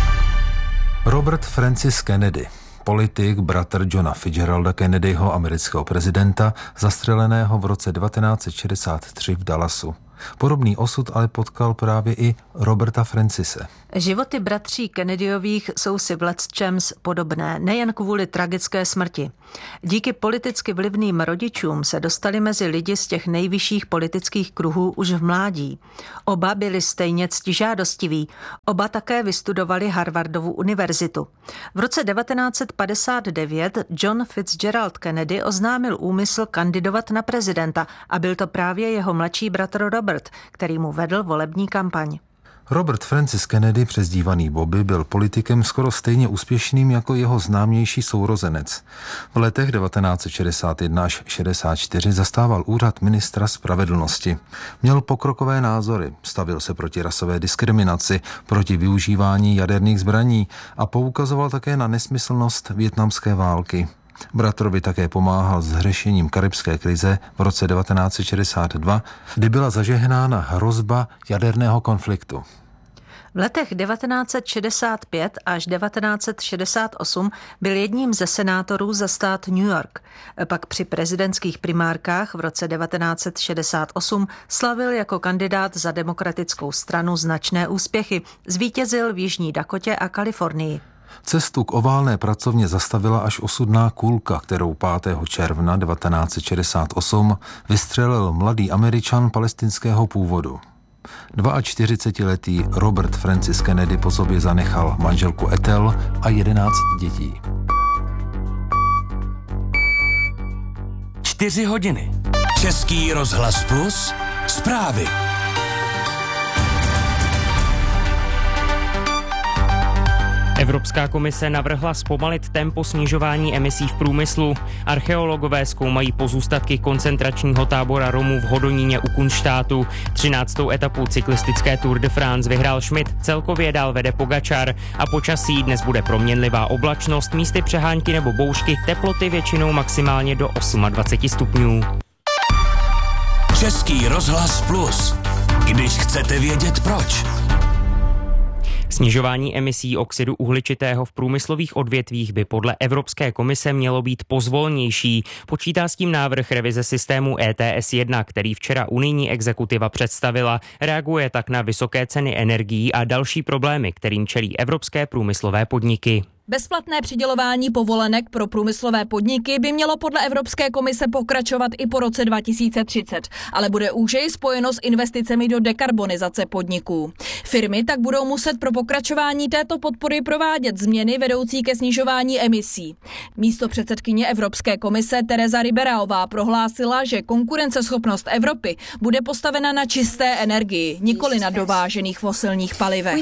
Robert Francis Kennedy, politik, bratr Johna Fitzgeralda Kennedyho, amerického prezidenta, zastřeleného v roce devatenáct set šedesát tři v Dallasu. Podobný osud ale potkal právě i Roberta Francise. Životy bratří Kennedyových jsou si v lecčems podobné, nejen kvůli tragické smrti. Díky politicky vlivným rodičům se dostali mezi lidi z těch nejvyšších politických kruhů už v mládí. Oba byli stejně ctižádostiví. Oba také vystudovali Harvardovu univerzitu. V roce devatenáct set padesát devět John Fitzgerald Kennedy oznámil úmysl kandidovat na prezidenta a byl to právě jeho mladší bratr Robert, který mu vedl volební kampaň. Robert Francis Kennedy, přezdívaný Bobby, byl politikem skoro stejně úspěšným jako jeho známější sourozenec. V letech devatenáct set šedesát jedna až šedesát čtyři zastával úřad ministra spravedlnosti. Měl pokrokové názory, stavil se proti rasové diskriminaci, proti využívání jaderných zbraní a poukazoval také na nesmyslnost vietnamské války. Bratrovi také pomáhal s řešením karibské krize v roce devatenáct set šedesát dva, kdy byla zažehnána hrozba jaderného konfliktu. V letech devatenáct set šedesát pět až devatenáct set šedesát osm byl jedním ze senátorů za stát New York. Pak při prezidentských primárkách v roce devatenáct set šedesát osm slavil jako kandidát za demokratickou stranu značné úspěchy. Zvítězil v Jižní Dakotě a Kalifornii. Cestu k oválné pracovně zastavila až osudná kulka, kterou pátého června devatenáct set šedesát osm vystřelil mladý Američan palestinského původu. čtyřicetiletý Robert Francis Kennedy po sobě zanechal manželku Ethel a jedenáct dětí. Čtyři hodiny. Český rozhlas Plus. Zprávy. Evropská komise navrhla zpomalit tempo snižování emisí v průmyslu. Archeologové zkoumají pozůstatky koncentračního tábora Romů v Hodoníně u Kunštátu. třináctou etapu cyklistické Tour de France vyhrál Schmidt, celkově dál vede Pogačar a počasí dnes bude proměnlivá oblačnost, místy přehánky nebo bouřky, teploty většinou maximálně do dvacet osm stupňů. Český rozhlas Plus. Když chcete vědět proč. Snižování emisí oxidu uhličitého v průmyslových odvětvích by podle Evropské komise mělo být pozvolnější. Počítá s tím návrh revize systému E T S jedna, který včera unijní exekutiva představila. Reaguje tak na vysoké ceny energií a další problémy, kterým čelí evropské průmyslové podniky. Bezplatné přidělování povolenek pro průmyslové podniky by mělo podle Evropské komise pokračovat i po roce dva tisíce třicet, ale bude úžej spojeno s investicemi do dekarbonizace podniků. Firmy tak budou muset pro pokračování této podpory provádět změny vedoucí ke snižování emisí. Místopředsedkyně Evropské komise Teresa Riberaová prohlásila, že konkurenceschopnost Evropy bude postavena na čisté energii, nikoli na dovážených fosilních palivech.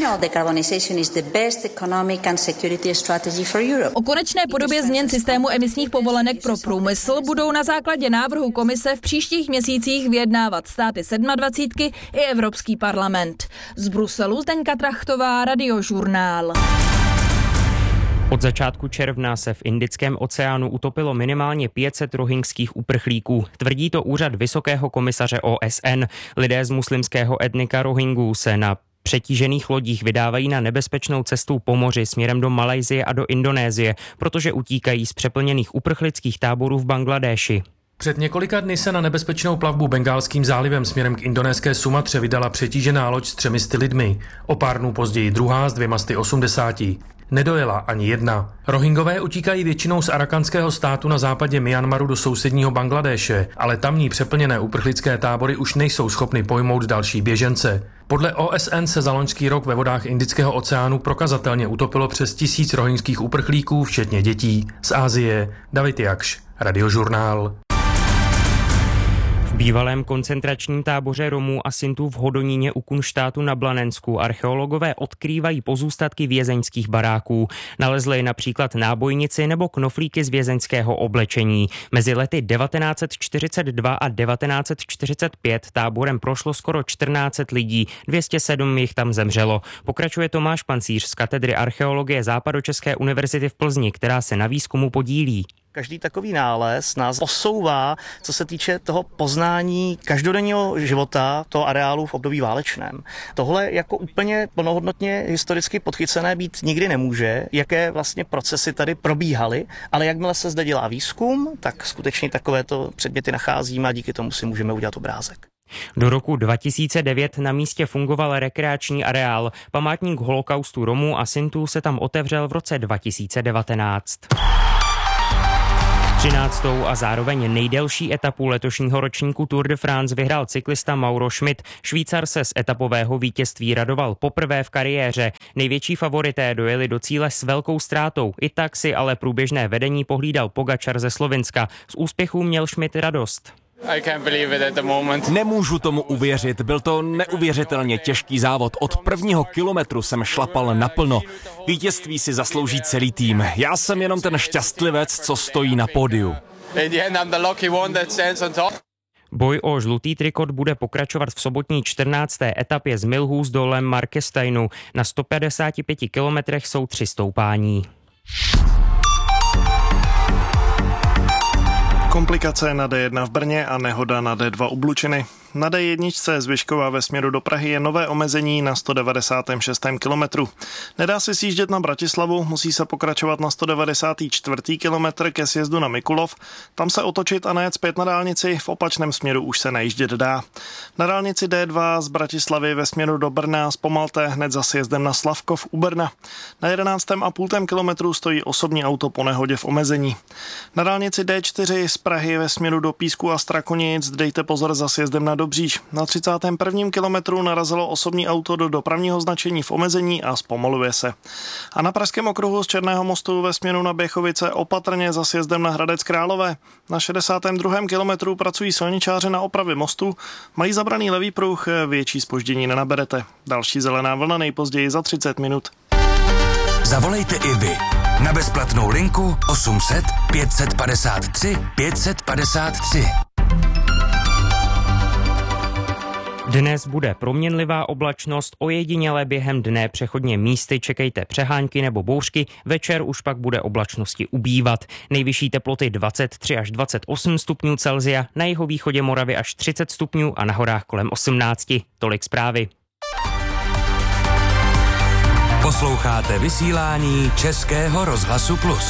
O konečné podobě změn systému emisních povolenek pro průmysl budou na základě návrhu komise v příštích měsících vyjednávat státy sedmadvacítky i Evropský parlament. Z Bruselu Zdeňka Trachtová, Radiožurnál. Od začátku června se v Indickém oceánu utopilo minimálně pět set rohingských uprchlíků. Tvrdí to úřad Vysokého komisaře O S N. Lidé z muslimského etnika Rohingů se na přetížených lodích vydávají na nebezpečnou cestu po moři směrem do Malajsie a do Indonésie, protože utíkají z přeplněných uprchlických táborů v Bangladéši. Před několika dny se na nebezpečnou plavbu Bengálským zálivem směrem k indonéské Sumatře vydala přetížená loď s třemi sty lidmi. O pár dnů později druhá s dvěma sty osmdesáti. Nedojela ani jedna. Rohingové utíkají většinou z arakanského státu na západě Myanmaru do sousedního Bangladéše, ale tamní přeplněné uprchlické tábory už nejsou schopny pojmout další běžence. Podle O S N se za loňský rok ve vodách Indického oceánu prokazatelně utopilo přes tisíc rohingských uprchlíků, včetně dětí. Z Asie David Jakš, Radiožurnál. V bývalém koncentračním táboře Romů a Sintů v Hodoníně u Kunštátu na Blanensku archeologové odkrývají pozůstatky vězeňských baráků. Nalezli například nábojnici nebo knoflíky z vězeňského oblečení. Mezi lety devatenáct set čtyřicet dva a devatenáct set čtyřicet pět táborem prošlo skoro čtrnáct set lidí, dvě stě sedm jich tam zemřelo. Pokračuje Tomáš Pancíř z katedry archeologie Západočeské univerzity v Plzni, která se na výzkumu podílí. Každý takový nález nás posouvá, co se týče toho poznání každodenního života toho areálu v období válečném. Tohle jako úplně plnohodnotně historicky podchycené být nikdy nemůže, jaké vlastně procesy tady probíhaly, ale jakmile se zde dělá výzkum, tak skutečně takovéto předměty nacházíme a díky tomu si můžeme udělat obrázek. Do roku dva tisíce devět na místě fungoval rekreační areál. Památník holokaustu Romů a Sintů se tam otevřel v roce dva tisíce devatenáct. třináctou a zároveň nejdelší etapu letošního ročníku Tour de France vyhrál cyklista Mauro Schmidt. Švýcar se z etapového vítězství radoval poprvé v kariéře. Největší favorité dojeli do cíle s velkou ztrátou. I tak si ale průběžné vedení pohlídal Pogačar ze Slovinska. Z úspěchů měl Schmidt radost. Nemůžu tomu uvěřit, byl to neuvěřitelně těžký závod. Od prvního kilometru jsem šlapal naplno. Vítězství si zaslouží celý tým. Já jsem jenom ten šťastlivec, co stojí na pódiu. Boj o žlutý trikot bude pokračovat v sobotní čtrnácté etapě z Milhouse do Lem Markesteinu. Na sto padesáti pěti kilometrech jsou tři stoupání. Komplikace na D jedna v Brně a nehoda na D dva u Blučiny. Na D jedna z Vyškova ve směru do Prahy je nové omezení na sto devadesátém šestém kilometru. Nedá se sjíždět na Bratislavu, musí se pokračovat na sto devadesátém čtvrtém kilometr ke sjezdu na Mikulov. Tam se otočit a nejet zpět na dálnici, v opačném směru už se najíždět dá. Na dálnici D dva z Bratislavy ve směru do Brna zpomalte hned za sjezdem na Slavkov u Brna. Na jedenáctém a půl kilometru stojí osobní auto po nehodě v omezení. Na dálnici D čtyři z Prahy ve směru do Písku a Strakonic dejte pozor za sjezdem na Dobříž. Na třicátém prvním kilometru narazilo osobní auto do dopravního značení v omezení a zpomaluje se. A na pražském okruhu z Černého mostu ve směru na Běchovice opatrně za sjezdem na Hradec Králové. Na šedesátém druhém kilometru pracují silničáři na opravě mostu, mají zabraný levý pruh, větší zpoždění nenaberete. Další zelená vlna nejpozději za třicet minut. Zavolejte i vy na bezplatnou linku osm set pět set padesát tři pět set padesát tři. Dnes bude proměnlivá oblačnost, ojediněle během dne přechodně místy čekejte přehánky nebo bouřky, večer už pak bude oblačnosti ubývat. Nejvyšší teploty dvacet tři až dvacet osm stupňů Celsia, na jihovýchodě Moravy až třicet stupňů a na horách kolem osmnáct. Tolik zprávy. Posloucháte vysílání Českého rozhlasu Plus.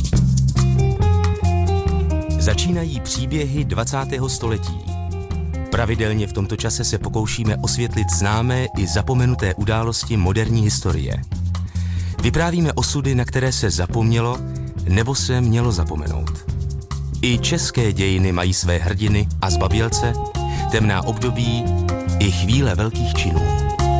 Začínají příběhy dvacátého století. Pravidelně v tomto čase se pokoušíme osvětlit známé i zapomenuté události moderní historie. Vyprávíme osudy, na které se zapomnělo nebo se mělo zapomenout. I české dějiny mají své hrdiny a zbabělce, temná období i chvíle velkých činů.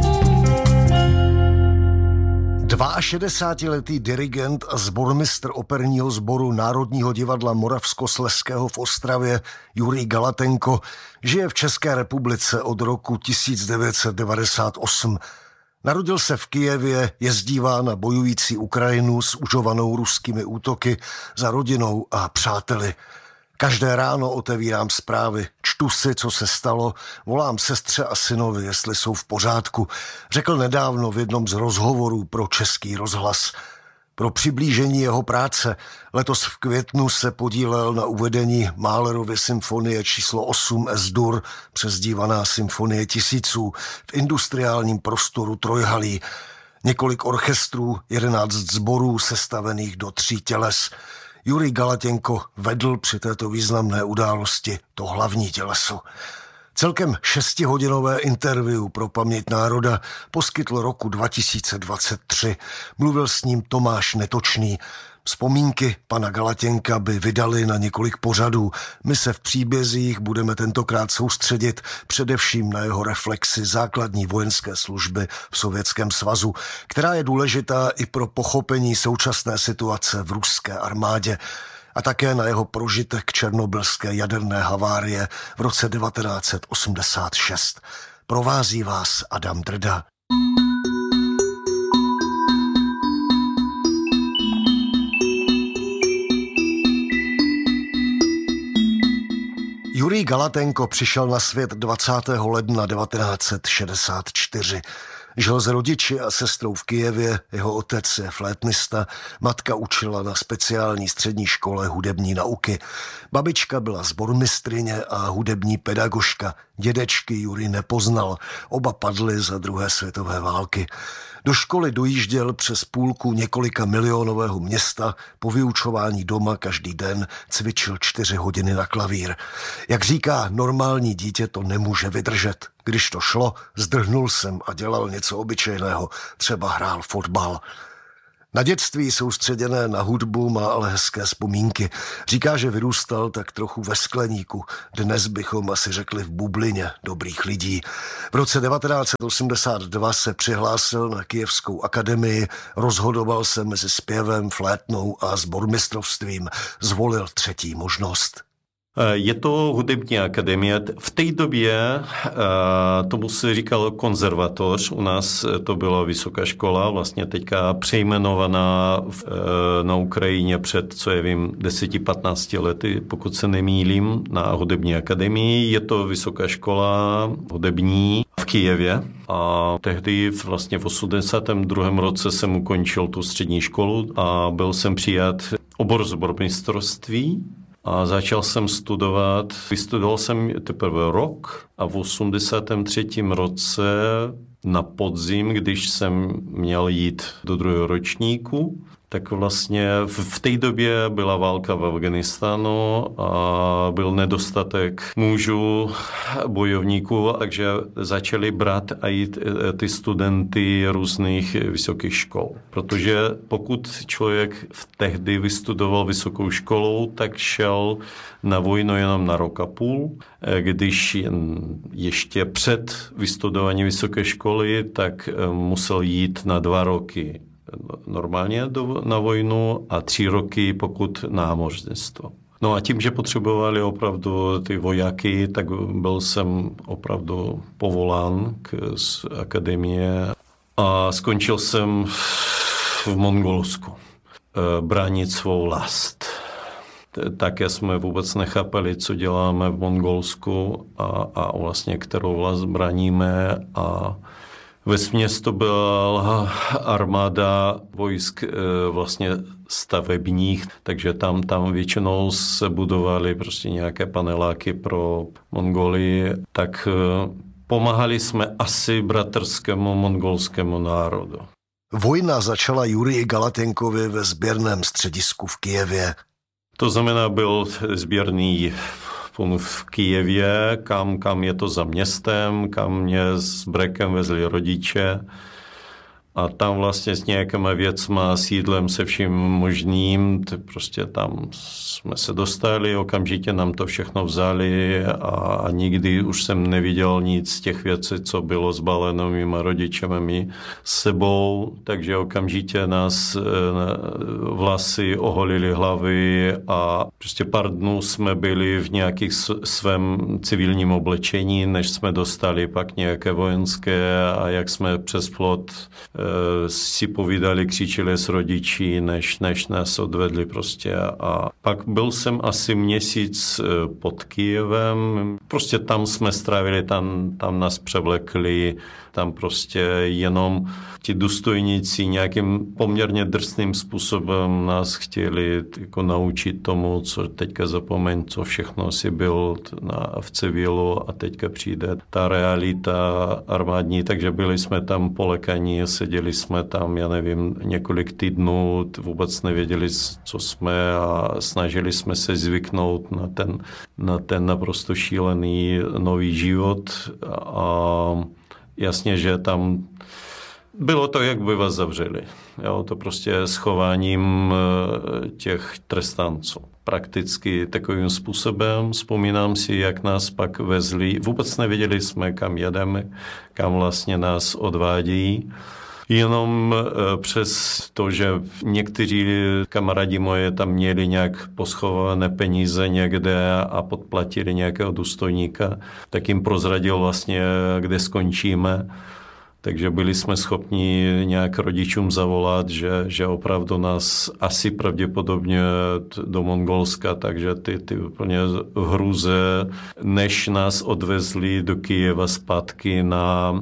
šedesátiletý dirigent a sbormistr operního sboru Národního divadla Moravskoslezského v Ostravě Jurij Galatenko žije v České republice od roku tisíc devět set devadesát osm. Narodil se v Kyjevě, jezdívá na bojující Ukrajinu s užovanou ruskými útoky za rodinou a přáteli. Každé ráno otevírám zprávy, čtu si, co se stalo, volám sestře a synovi, jestli jsou v pořádku, řekl nedávno v jednom z rozhovorů pro Český rozhlas. Pro přiblížení jeho práce letos v květnu se podílel na uvedení Mahlerovy symfonie číslo osm Es-Dur, přezdívaná Symfonie tisíců, v industriálním prostoru Trojhalí. Několik orchestrů, jedenáct sborů sestavených do tří těles. Jurij Galatenko vedl při této významné události to hlavní těleso. Celkem šestihodinové interview pro Paměť národa poskytl roku dva tisíce dvacet tři. Mluvil s ním Tomáš Netočný. Vzpomínky pana Galatenka by vydali na několik pořadů. My se v příbězích budeme tentokrát soustředit především na jeho reflexi základní vojenské služby v Sovětském svazu, která je důležitá i pro pochopení současné situace v ruské armádě, a také na jeho prožitek černobylské jaderné havárie v roce devatenáct set osmdesát šest. Provází vás Adam Drda. Jurij Galatenko přišel na svět dvacátého ledna devatenáct set šedesát čtyři. Žil s rodiči a sestrou v Kyjevě, jeho otec je flétnista, matka učila na speciální střední škole hudební nauky. Babička byla sbormistryně a hudební pedagožka. Dědečky Jurij nepoznal, oba padli za druhé světové války. Do školy dojížděl přes půlku několika milionového města, po vyučování doma každý den cvičil čtyři hodiny na klavír. Jak říká, normální dítě to nemůže vydržet. Když to šlo, zdrhnul jsem a dělal něco obyčejného, třeba hrál fotbal. Na dětství soustředěné na hudbu má ale hezké vzpomínky. Říká, že vyrůstal tak trochu ve skleníku. Dnes bychom asi řekli v bublině dobrých lidí. V roce devatenáct set osmdesát dva se přihlásil na Kyjevskou akademii, rozhodoval se mezi zpěvem, flétnou a sbormistrovstvím. Zvolil třetí možnost. Je to hudební akademie. V té době tomu se říkalo konzervatoř. U nás to byla vysoká škola, vlastně teďka přejmenovaná na Ukrajině před, co já vím, deset patnáct lety, pokud se nemýlím, na hudební akademii. Je to vysoká škola hudební v Kyjevě. A tehdy vlastně v osmdesátém druhém roce jsem ukončil tu střední školu a byl jsem přijat obor sbormistrovství. A začal jsem studovat, vystudoval jsem teprve rok a v osmdesátém třetím roce na podzim, když jsem měl jít do druhého ročníku, tak vlastně v té době byla válka v Afghánistánu a byl nedostatek mužů, bojovníků, takže začali brát i ty studenty různých vysokých škol. Protože pokud člověk v tehdy vystudoval vysokou školu, tak šel na vojnu jenom na rok a půl. Když ještě před vystudováním vysoké školy, tak musel jít na dva roky normálně do, na vojnu a tři roky pokud námořnictvo. No a tím, že potřebovali opravdu ty vojáky, tak byl jsem opravdu povolán k, z akademie a skončil jsem v Mongolsku. Bránit svou vlast. Také jsme vůbec nechápali, co děláme v Mongolsku a, a vlastně kterou vlast bráníme a vesměs to byla armáda vojsk vlastně stavebních, takže tam, tam většinou se budovaly prostě nějaké paneláky pro Mongolii, tak pomáhali jsme asi bratrskému mongolskému národu. Vojna začala Juriji Galatenkovi ve sběrném středisku v Kyjevě. To znamená, byl sběrný aspoň v Kyjevě, kam, kam je to za městem, kam mě s brekem vezli rodiče. A tam vlastně s nějakýma věcma, sídlem, se vším možným, prostě tam jsme se dostali, okamžitě nám to všechno vzali a, a nikdy už jsem neviděl nic z těch věcí, co bylo zbaleno mýma rodičemi s sebou, takže okamžitě nás vlasy oholili hlavy a prostě pár dnů jsme byli v nějakých svém civilním oblečení, než jsme dostali pak nějaké vojenské a jak jsme přes plot si povídali, křičeli s rodiči, než, než nás odvedli prostě. A pak byl jsem asi měsíc pod Kyjevem. Prostě tam jsme strávili, tam, tam nás převlekli, tam prostě jenom ti důstojníci nějakým poměrně drsným způsobem nás chtěli jako naučit tomu, co teďka zapomeň, co všechno si byl na, v civilu a teďka přijde ta realita armádní, takže byli jsme tam polekaní, seděli jsme tam, já nevím, několik týdnů, vůbec nevěděli, co jsme a snažili jsme se zvyknout na ten, na ten naprosto šílený nový život a jasně, že tam bylo to, jak by vás zavřeli. Jo, to prostě s chováním těch trestanců. Prakticky takovým způsobem. Vzpomínám si, jak nás pak vezli. Vůbec nevěděli jsme, kam jedeme, kam vlastně nás odvádí. Jenom přes to, že někteří kamarádi moje tam měli nějak poschované peníze někde a podplatili nějakého důstojníka, tak jim prozradil vlastně, kde skončíme. Takže byli jsme schopni nějak rodičům zavolat, že, že opravdu nás asi pravděpodobně do Mongolska, takže ty, ty úplně hruze, než nás odvezli do Kyjeva zpátky na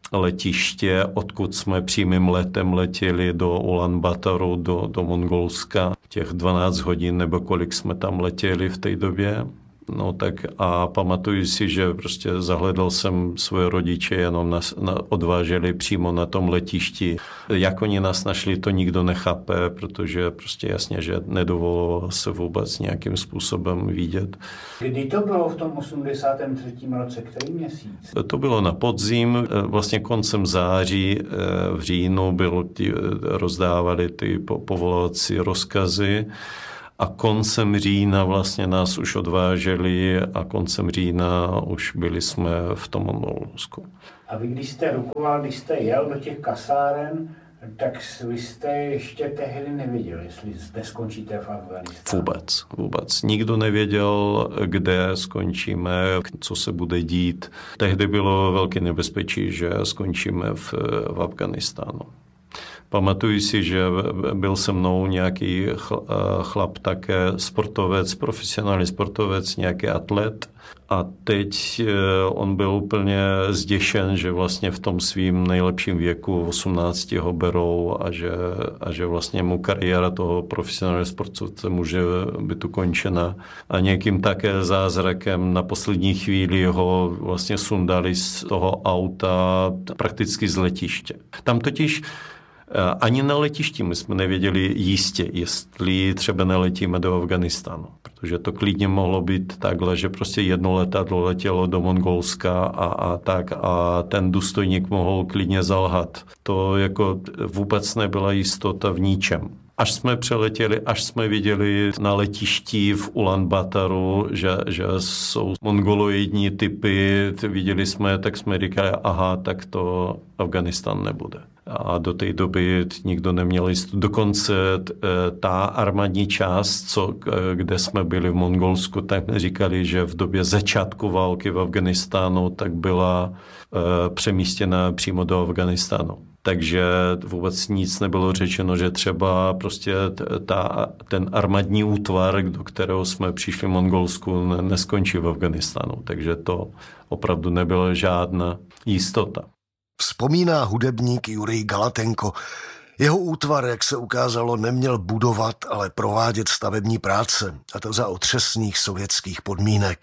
letiště, odkud jsme přímým letem letěli do Ulan-Bataru, do, do Mongolska, těch dvanáct hodin nebo kolik jsme tam letěli v té době. No tak a pamatuju si, že prostě zahledal jsem svoje rodiče, jenom nás na, odváželi přímo na tom letišti. Jak oni nás našli, to nikdo nechápe, protože prostě jasně, že nedovolilo se vůbec nějakým způsobem vidět. Kdy to bylo v tom osmdesátém třetím roce? Který měsíc? To bylo na podzim, vlastně koncem září, v říjnu bylo ty, rozdávali ty povolovací rozkazy. A koncem října vlastně nás už odváželi a koncem října už byli jsme v tom Mongolsku. A vy, když jste rukoval, když jste jel do těch kasáren, tak vy jste ještě tehdy nevěděl, jestli zde skončíte v Afghánistánu? Vůbec, vůbec. Nikdo nevěděl, kde skončíme, co se bude dít. Tehdy bylo velké nebezpečí, že skončíme v, v Afghánistánu. Pamatuju si, že byl se mnou nějaký chlap také sportovec, profesionální sportovec, nějaký atlet. A teď on byl úplně zděšen, že vlastně v tom svým nejlepším věku, osmnácti, ho berou a že, a že vlastně mu kariéra toho profesionálního sportovce může být ukončena. A nějakým také zázrakem na poslední chvíli ho vlastně sundali z toho auta prakticky z letiště. Tam totiž ani na letišti my jsme nevěděli jistě, jestli třeba neletíme do Afghánistánu, protože to klidně mohlo být takhle, že prostě jedno letadlo letělo do Mongolska a, a tak a ten důstojník mohl klidně zalhat. To jako vůbec nebyla jistota v ničem. Až jsme přeletěli, až jsme viděli na letišti v Ulan-Bataru, že, že jsou mongoloidní typy, viděli jsme, tak jsme říkali, aha, tak to Afghánistán nebude. A do té doby nikdo neměl jistotu. Dokonce ta armádní část, co, kde jsme byli v Mongolsku, tak říkali, že v době začátku války v Afghánistánu tak byla uh, přemístěna přímo do Afghánistánu. Takže vůbec nic nebylo řečeno, že třeba prostě ta, ten armádní útvar, do kterého jsme přišli v Mongolsku, ne, neskončí v Afghánistánu. Takže to opravdu nebyla žádná jistota. Vzpomíná hudebník Jurij Galatenko. Jeho útvar, jak se ukázalo, neměl budovat, ale provádět stavební práce, a to za otřesných sovětských podmínek.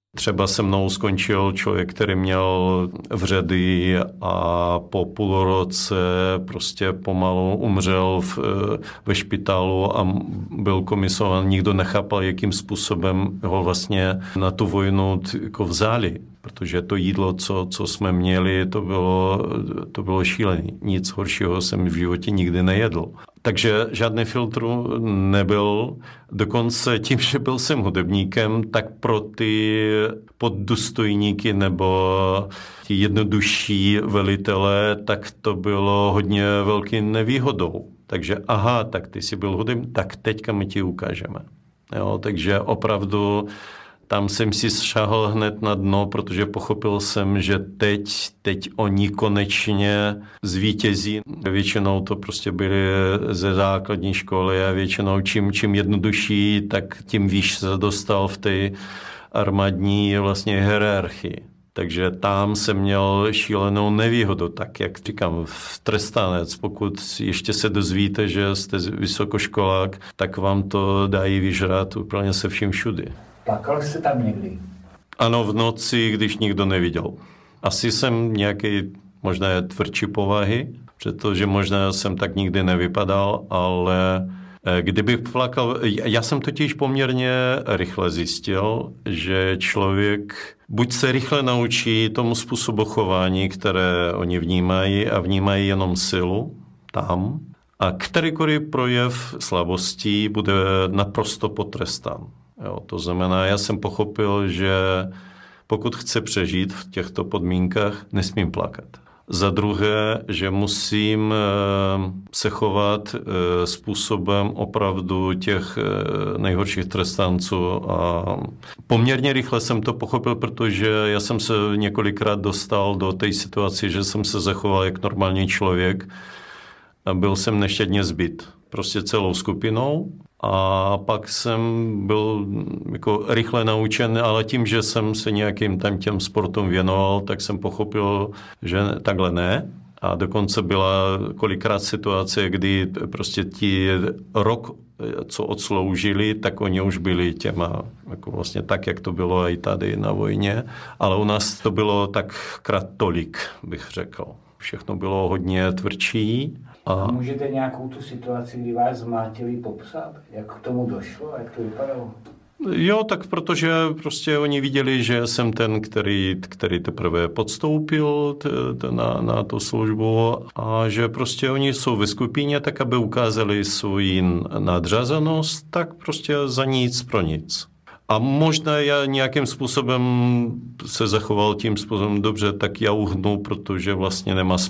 Třeba se mnou skončil člověk, který měl vředy a po půl roce prostě pomalu umřel v, ve špitálu a byl komisován. Nikdo nechápal, jakým způsobem ho vlastně na tu vojnu jako vzali. Protože to jídlo, co, co jsme měli, to bylo, to bylo šílené. Nic horšího jsem v životě nikdy nejedl. Takže žádný filtr nebyl. Dokonce tím, že byl jsem hudebníkem, tak pro ty poddůstojníky nebo ti jednodušší velitelé, tak to bylo hodně velký nevýhodou. Takže aha, tak ty jsi byl hudebník, tak teďka my ti ukážeme. Jo, takže opravdu tam jsem si šáhl hned na dno, protože pochopil jsem, že teď, teď oni konečně zvítězí. Většinou to prostě byly ze základní školy a většinou čím, čím jednodušší, tak tím výš se dostal v té armádní vlastně hierarchii. Takže tam jsem měl šílenou nevýhodu, tak jak říkám, v trestanec, pokud ještě se dozvíte, že jste vysokoškolák, tak vám to dají vyžrat úplně se vším všudy. Plakal jste tam někdy? Ano, v noci, když nikdo neviděl. Asi jsem nějaký možná tvrdší povahy, protože možná jsem tak nikdy nevypadal, ale kdybych plakal, já jsem totiž poměrně rychle zjistil, že člověk buď se rychle naučí tomu způsobu chování, které oni vnímají a vnímají jenom silu tam, a kterýkoliv projev slabostí bude naprosto potrestán. Jo, to znamená, já jsem pochopil, že pokud chci přežít v těchto podmínkách, nesmím plakat. Za druhé, že musím se chovat způsobem opravdu těch nejhorších trestanců. A poměrně rychle jsem to pochopil, protože já jsem se několikrát dostal do té situace, že jsem se zachoval jako normální člověk a byl jsem nešťastně zbyt. Prostě celou skupinou. A pak jsem byl jako rychle naučen, ale tím, že jsem se nějakým tam těm sportům věnoval, tak jsem pochopil, že takhle ne. A dokonce byla kolikrát situace, kdy prostě ti rok, co odsloužili, tak oni už byli těma, jako vlastně tak, jak to bylo i tady na vojně. Ale u nás to bylo tak krát tolik, bych řekl. Všechno bylo hodně tvrdší. A můžete nějakou tu situaci, kdy vás zmátili, popsat? Jak k tomu došlo? Jak to vypadalo? Jo, tak protože prostě oni viděli, že jsem ten, který, který teprve podstoupil t, t, na, na tu službu a že prostě oni jsou ve skupině, tak aby ukázali svoji nadřazenost, tak prostě za nic pro nic. A možná já nějakým způsobem se zachoval tím způsobem dobře, tak já uhnu, protože vlastně nemá